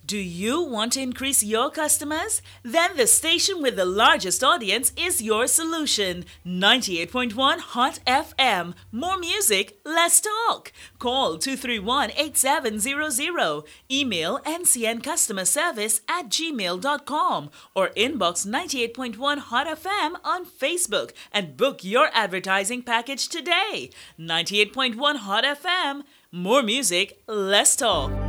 Do you want to increase your customers? Then the station with the largest audience is your solution. 98.1 Hot FM. More music, less talk. Call 231-8700. Email ncncustomerservice@gmail.com or inbox 98.1 Hot FM on Facebook and book your advertising package today. 98.1 Hot FM. More music, less talk.